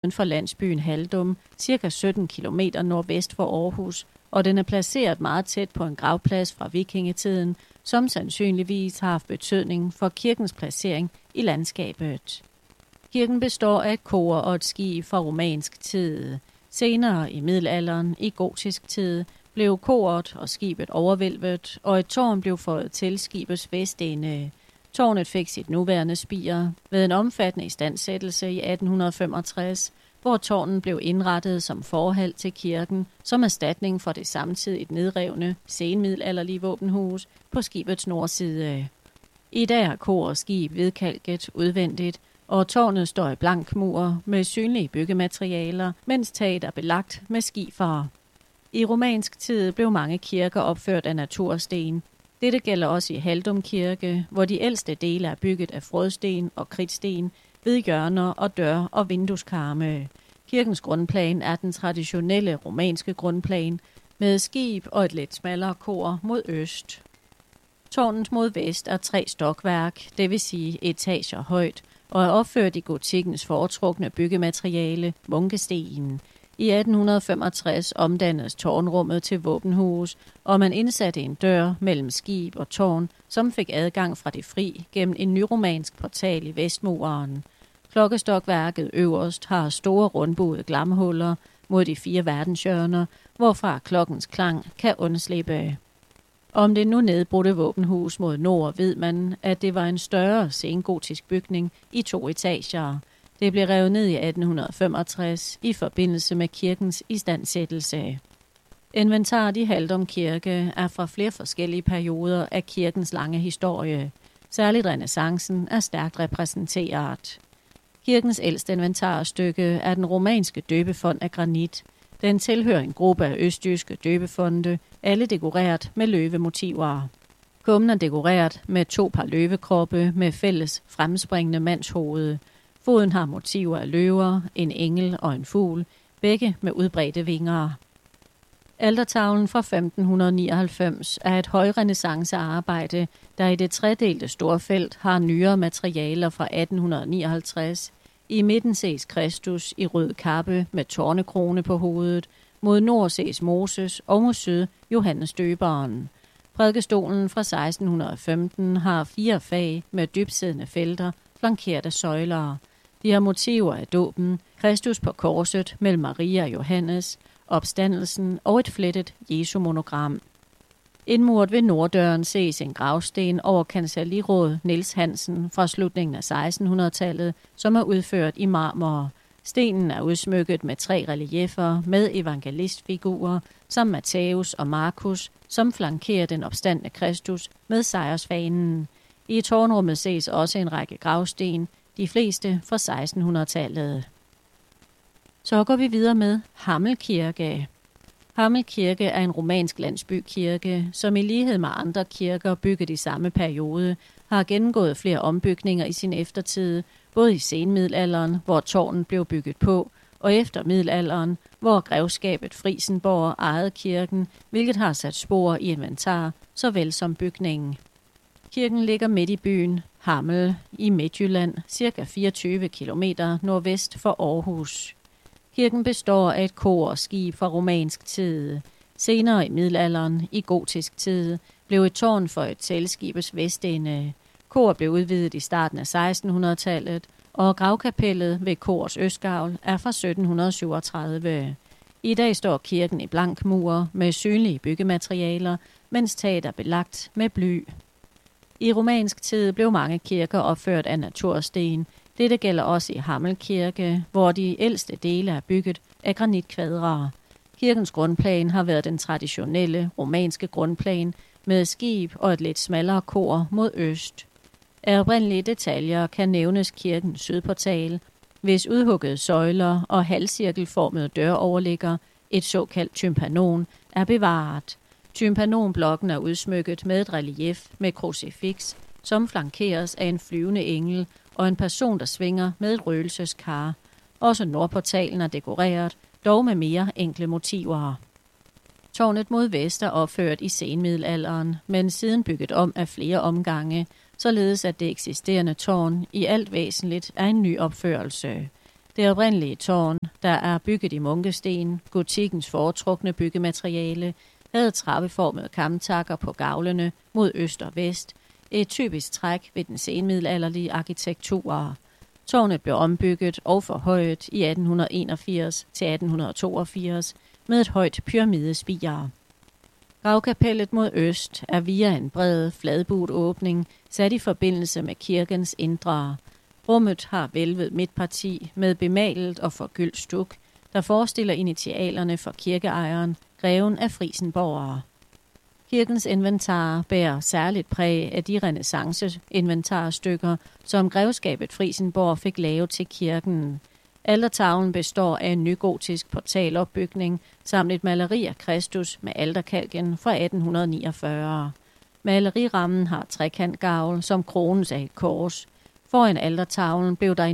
for landsbyen Haldum, ca. 17 km nordvest for Aarhus, og den er placeret meget tæt på en gravplads fra vikingetiden, som sandsynligvis har haft betydning for kirkens placering i landskabet. Kirken består af et kor og et skib fra romansk tid. Senere i middelalderen, i gotisk tid, blev koret og skibet overvælvet, og et tårn blev føjet til skibets vestende. Tårnet fik sit nuværende spir ved en omfattende istandsættelse i 1865, hvor tårnen blev indrettet som forhal til kirken, som erstatning for det samtidigt nedrevne senmiddelalderlige våbenhus på skibets nordside. I dag er kor og skib hvidkalket udvendigt, og tårnet står i blank mur med synlige byggematerialer, mens taget er belagt med skifer. I romansk tid blev mange kirker opført af natursten. Dette gælder også i Haldum Kirke, hvor de ældste dele er bygget af frådsten og kridtsten, ved hjørner og dør- og vindueskarme. Kirkens grundplan er den traditionelle romanske grundplan, med skib og et lidt smallere kor mod øst. Tårnet mod vest er 3 stokværk, det vil sige etager højt, og er opført i gotikkens foretrukne byggemateriale, munkesten. I 1865 omdannedes tårnrummet til våbenhus, og man indsatte en dør mellem skib og tårn, som fik adgang fra det fri gennem en nyromansk portal i vestmuren. Klokkestokværket øverst har store rundbuede glamhuller mod de 4 verdenshjørner, hvorfra klokkens klang kan undslippe. Om det nu nedbrudte våbenhus mod nord ved man, at det var en større sengotisk bygning i 2 etager. Det blev revet ned i 1865 i forbindelse med kirkens istandsættelse. Inventaret i Haldum Kirke er fra flere forskellige perioder af kirkens lange historie. Særligt renæssancen er stærkt repræsenteret. Kirkens ældste inventarstykke er den romanske døbefond af granit. Den tilhører en gruppe af østjyske døbefonde, alle dekoreret med løvemotiver. Kummen er dekoreret med 2 par løvekroppe med fælles fremspringende mandshoved. Foden har motiver af løver, en engel og en fugl, begge med udbredte vinger. Altertavlen fra 1599 er et højrenæssancearbejde, der i det tredelte storfelt har nyere materialer fra 1859. I midten ses Kristus i rød kappe med tårnekrone på hovedet. Mod nord ses Moses og mod syd Johannes Døberen. Prædikestolen fra 1615 har 4 fag med dybsiddende felter, flankeret af søjler. De har motiver af dåben, Kristus på korset mellem Maria og Johannes, opstandelsen og et flettet Jesu-monogram. Indmuret ved norddøren ses en gravsten over kancelliråd Niels Hansen fra slutningen af 1600-tallet, som er udført i marmor. Stenen er udsmykket med 3 relieffer med evangelistfigurer, som Matthæus og Markus, som flankerer den opstandne Kristus med sejrsfanen. I tårnrummet ses også en række gravsten, de fleste fra 1600-tallet. Så går vi videre med Hammel Kirke. Hammel Kirke er en romansk landsbykirke, som i lighed med andre kirker bygget i samme periode, har gennemgået flere ombygninger i sin eftertid, både i senmiddelalderen, hvor tårnen blev bygget på, og efter middelalderen, hvor grevskabet Friesenborg ejede kirken, hvilket har sat spor i inventar, såvel som bygningen. Kirken ligger midt i byen Hammel i Midtjylland, ca. 24 km nordvest for Aarhus. Kirken består af et kor og skib fra romansk tid. Senere i middelalderen, i gotisk tid, blev et tårn for et sælskibets vestende. Kor blev udvidet i starten af 1600-tallet, og gravkapellet ved korets østgavl er fra 1737. I dag står kirken i blank mur med synlige byggematerialer, mens taget er belagt med bly. I romansk tid blev mange kirker opført af natursten. Dette gælder også i Hammel Kirke, hvor de ældste dele er bygget af granitkvadre. Kirkens grundplan har været den traditionelle romanske grundplan med skib og et lidt smallere kor mod øst. Af oprindelige detaljer kan nævnes kirkens sydportal, hvis udhuggede søjler og halvcirkelformede døroverligger, et såkaldt tympanon, er bevaret. Tympanonblokken er udsmykket med et relief med krucifiks, som flankeres af en flyvende engel og en person, der svinger med et røgelseskar. Også nordportalen er dekoreret, dog med mere enkle motiver. Tårnet mod vest er opført i senmiddelalderen, men siden bygget om af flere omgange, således at det eksisterende tårn i alt væsentligt er en ny opførelse. Det oprindelige tårn, der er bygget i munkesten, gotikkens foretrukne byggemateriale, havde trappeformede kamtakker på gavlene mod øst og vest, et typisk træk ved den senmiddelalderlige arkitektur. Tårnet blev ombygget og forhøjet i 1881 til 1882 med et højt pyramidespir. Gravkapellet mod øst er via en bred, fladbuet åbning sat i forbindelse med kirkens indre. Rummet har hvælvet midtparti med bemalet og forgyldt stuk, der forestiller initialerne for kirkeejeren, greven af Friesenborg. Kirkens inventar bærer særligt præg af de renæssance-inventarstykker, som grevskabet Friesenborg fik lavet til kirken. Altertavlen består af en nygotisk portalopbygning samt et maleri af Kristus med alterkalken fra 1849. Malerirammen har trekantgavl, som krones af et kors. Foran altertavlen blev der i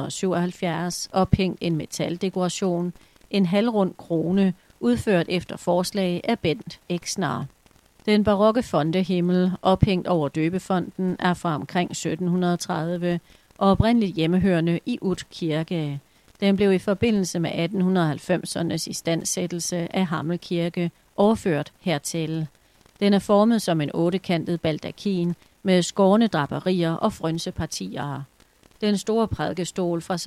1977 ophængt en metaldekoration, en halvrund krone, udført efter forslag af Bent Exner. Den barokke fontehimmel, ophængt over døbefonten, er fra omkring 1730 og oprindeligt hjemmehørende i Ut Kirke. Den blev i forbindelse med 1890'ernes istandsættelse af Hammel Kirke overført hertil. Den er formet som en ottekantet baldakin med skårne draperier og frynsepartier. Den store prædikestol fra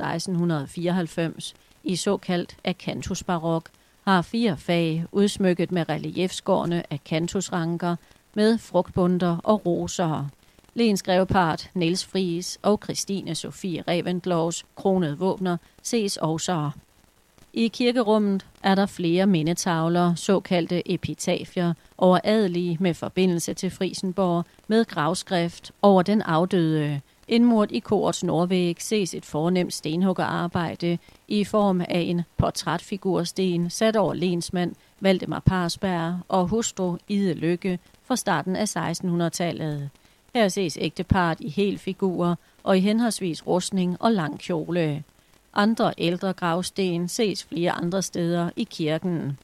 1694 i såkaldt akantusbarok har 4 fag udsmykket med reliefskårne akantusranker med frugtbunter og roser. Lens grevepart Niels Friis og Christine Sophie Reventlows kronede våbner ses også. I kirkerummet er der flere mindetavler, såkaldte epitafier, over adelige med forbindelse til Friesenborg med gravskrift over den afdøde. Indmurt i korets nordvæg ses et fornemt stenhuggerarbejde i form af en portrætfigursten sat over lensmand Valdemar Parsberg og hustru Ide Lykke fra starten af 1600-tallet. Her ses ægteparret i hel figurer og i henholdsvis rustning og lang kjole. Andre ældre gravsten ses flere andre steder i kirken.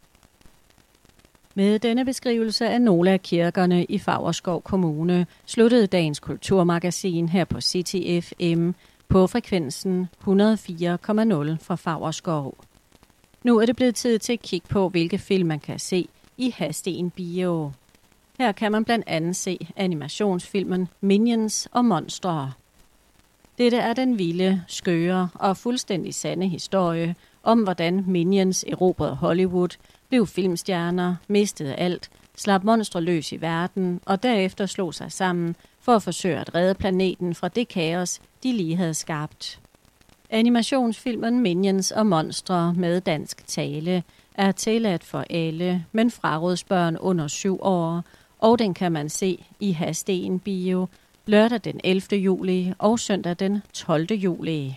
Med denne beskrivelse af nogle af kirkerne i Favrskov Kommune sluttede dagens kulturmagasin her på City FM på frekvensen 104,0 fra Favrskov. Nu er det blevet tid til at kigge på, hvilke film man kan se i Hadsten Bio. Her kan man blandt andet se animationsfilmen Minions og Monstre. Dette er den vilde, skøre og fuldstændig sande historie om, hvordan Minions erobrede Hollywood, blev filmstjerner, mistede alt, slap monstre løs i verden og derefter slog sig sammen for at forsøge at redde planeten fra det kaos, de lige havde skabt. Animationsfilmen Minions og Monstre med dansk tale er tilladt for alle, men frarådes børn under 7 år, og den kan man se i Hadsten Bio lørdag den 11. juli og søndag den 12. juli.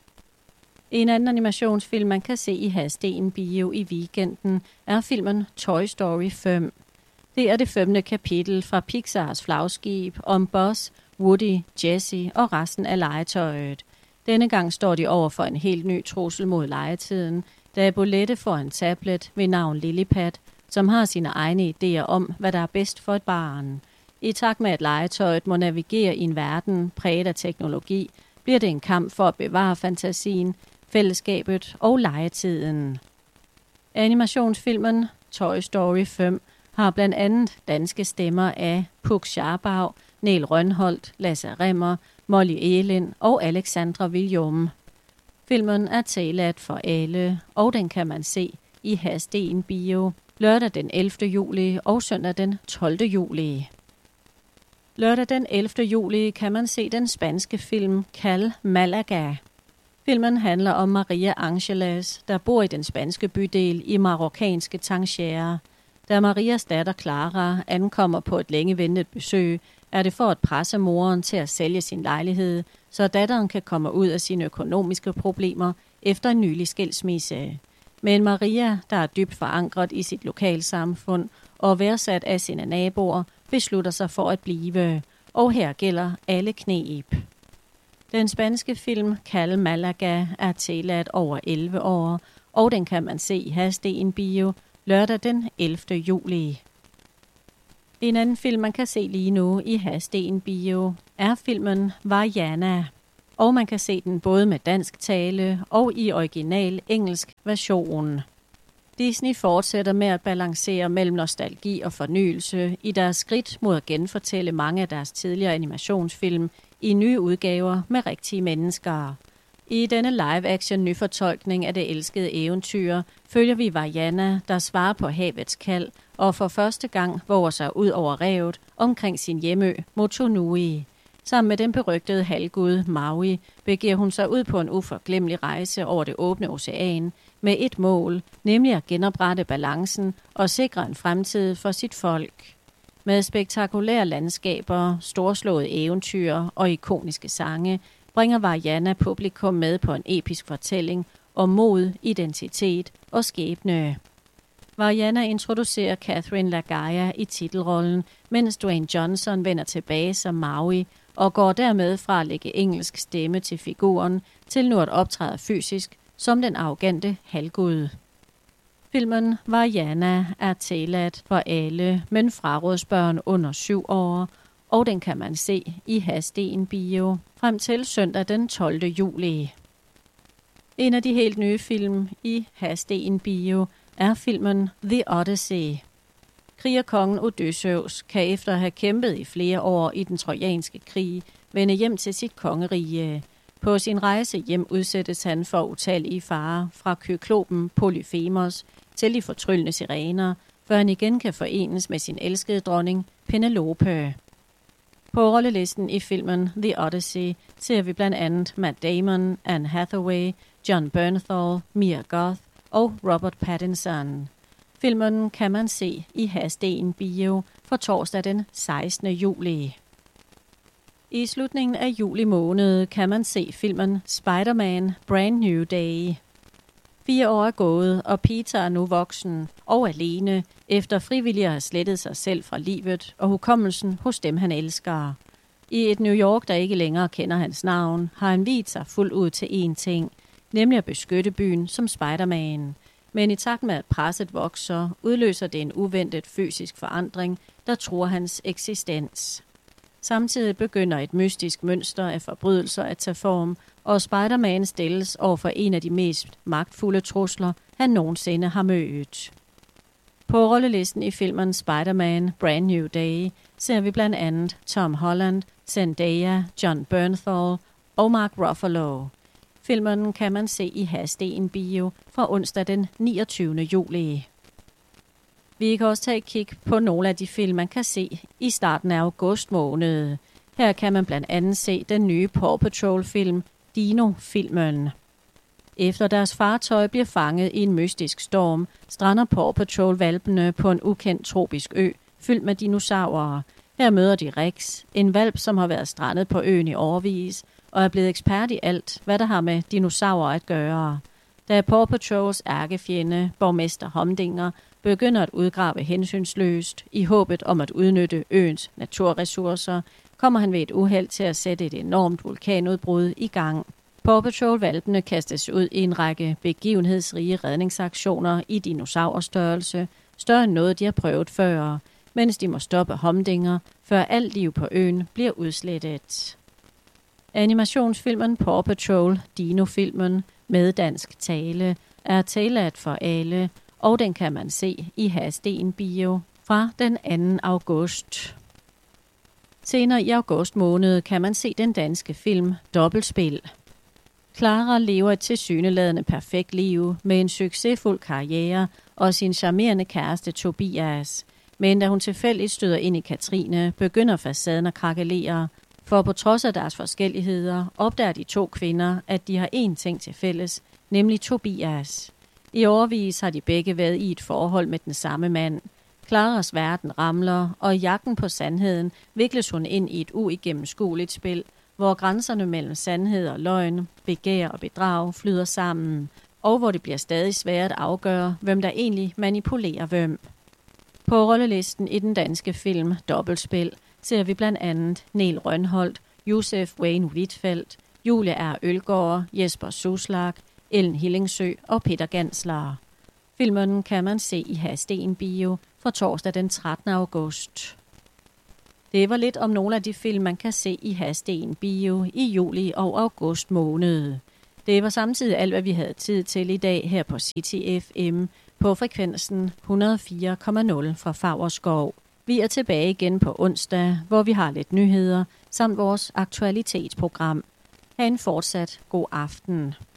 En anden animationsfilm, man kan se i Hadsten Bio i weekenden, er filmen Toy Story 5. Det er det 5. kapitel fra Pixars flagskib om Buzz, Woody, Jessie og resten af legetøjet. Denne gang står de over for en helt ny trussel mod legetiden, da Bolette får en tablet ved navn Lillipad, som har sine egne idéer om, hvad der er bedst for et barn. I takt med, at legetøjet må navigere i en verden præget af teknologi, bliver det en kamp for at bevare fantasien, fællesskabet og legetiden. Animationsfilmen Toy Story 5 har blandt andet danske stemmer af Puk Scharbau, Niel Rønholdt, Lasse Rimmer, Molly Elin og Alexandra William. Filmen er tilladt for alle, og den kan man se i Hadsten Bio lørdag den 11. juli og søndag den 12. juli. Lørdag den 11. juli kan man se den spanske film Cal Malaga. Filmen handler om Maria Angeles, der bor i den spanske bydel i marokkanske Tangier. Da Marias datter Clara ankommer på et længe ventet besøg, er det for at presse moren til at sælge sin lejlighed, så datteren kan komme ud af sine økonomiske problemer efter en nylig skilsmisse. Men Maria, der er dybt forankret i sit lokalsamfund og værdsat af sine naboer, beslutter sig for at blive, og her gælder alle kneb. Den spanske film Cal Malaga er tilladt over 11 år, og den kan man se i Hadsten Bio lørdag den 11. juli. En anden film, man kan se lige nu i Hadsten Bio, er filmen Vaiana. og man kan se den både med dansk tale og i original engelsk version. Disney fortsætter med at balancere mellem nostalgi og fornyelse i deres skridt mod at genfortælle mange af deres tidligere animationsfilm i nye udgaver med rigtige mennesker. I denne live-action nyfortolkning af det elskede eventyr følger vi Vaiana, der svarer på havets kald og for første gang våger sig ud over revet omkring sin hjemø Motunui. Sammen med den berygtede halvgud Maui begiver hun sig ud på en uforglemmelig rejse over det åbne ocean med et mål, nemlig at genoprette balancen og sikre en fremtid for sit folk. Med spektakulære landskaber, storslåede eventyr og ikoniske sange bringer Vaiana publikum med på en episk fortælling om mod, identitet og skæbne. Vaiana introducerer Catherine Lagaya i titelrollen, mens Dwayne Johnson vender tilbage som Maui og går dermed fra at lægge engelsk stemme til figuren til nu at optræde fysisk som den arrogante halvgud. Filmen Vaiana er tilladt for alle, men frarådes børn under 7 år, og den kan man se i Hadsten Bio frem til søndag den 12. juli. En af de helt nye film i Hadsten Bio er filmen The Odyssey. Krigerkongen Odysseus kan efter at have kæmpet i flere år i den trojanske krig vende hjem til sit kongerige. På sin rejse hjem udsættes han for utallige farer fra kyklopen Polyphemus til de fortryllende sirener, før han igen kan forenes med sin elskede dronning Penelope. På rollelisten i filmen The Odyssey ser vi blandt andet Matt Damon, Anne Hathaway, Jon Bernthal, Mia Goth og Robert Pattinson. Filmen kan man se i Hadsten Bio for torsdag den 16. juli. I slutningen af juli måned kan man se filmen Spider-Man Brand New Day. 4 år er gået, og Peter er nu voksen og alene, efter frivilligt at have slettet sig selv fra livet og hukommelsen hos dem, han elsker. I et New York, der ikke længere kender hans navn, har han viet sig fuldt ud til én ting, nemlig at beskytte byen som Spider-Man. Men i takt med, at presset vokser, udløser det en uventet fysisk forandring, der truer hans eksistens. Samtidig begynder et mystisk mønster af forbrydelser at tage form, og Spider-Man stilles over for en af de mest magtfulde trusler, han nogensinde har mødt. På rollelisten i filmen Spider-Man Brand New Day ser vi blandt andet Tom Holland, Zendaya, Jon Bernthal og Mark Ruffalo. Filmen kan man se i Hadsten Bio fra onsdag den 29. juli. Vi kan også tage et kig på nogle af de film, man kan se i starten af august måned. Her kan man blandt andet se den nye Paw Patrol-film Dino-filmen. Efter deres fartøj bliver fanget i en mystisk storm, strander Paw Patrol-hvalpene på en ukendt tropisk ø, fyldt med dinosaurer. Her møder de Rex, en hvalp, som har været strandet på øen i årevis, og er blevet ekspert i alt, hvad der har med dinosaurer at gøre. Da Paw Patrols ærkefjende, borgmester Humdinger, begynder at udgrave hensynsløst i håbet om at udnytte øens naturressourcer, kommer han ved et uheld til at sætte et enormt vulkanudbrud i gang. Paw Patrol-hvalpene kastes ud i en række begivenhedsrige redningsaktioner i dinosaurstørrelse, større end noget de har prøvet før, mens de må stoppe Humdinger, før alt liv på øen bliver udslettet. Animationsfilmen Paw Patrol Dino-filmen med dansk tale er tilladt for alle, og den kan man se i Hadsten Bio fra den 2. august. Senere i august måned kan man se den danske film Dobbeltspil. Clara lever et tilsyneladende perfekt liv med en succesfuld karriere og sin charmerende kæreste Tobias. Men da hun tilfældigt støder ind i Katrine, begynder facaden at krakelere, for på trods af deres forskelligheder opdager de 2 kvinder, at de har én ting til fælles, nemlig Tobias. I årevis har de begge været i et forhold med den samme mand. Claras verden ramler, og i jagten på sandheden vikles hun ind i et uigennemskueligt spil, hvor grænserne mellem sandhed og løgn, begær og bedrag flyder sammen, og hvor det bliver stadig svært at afgøre, hvem der egentlig manipulerer hvem. På rollelisten i den danske film Dobbeltspil ser vi blandt andet Niel Rønholdt, Josef Wayne Huitfeldt, Julie R. Ølgaard, Jesper Suslak, Ellen Hillingsø og Peter Gansler. Filmen kan man se i Hadsten Bio fra torsdag den 13. august. Det var lidt om nogle af de film, man kan se i Hadsten Bio i juli og august måned. Det var samtidig alt, hvad vi havde tid til i dag her på City FM på frekvensen 104,0 fra Favrskov. Vi er tilbage igen på onsdag, hvor vi har lidt nyheder samt vores aktualitetsprogram. Ha' en fortsat god aften.